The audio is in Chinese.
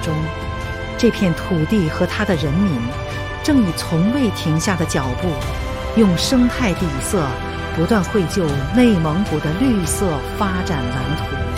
中，这片土地和它的人民正以从未停下的脚步，用生态底色不断绘就内蒙古的绿色发展蓝图。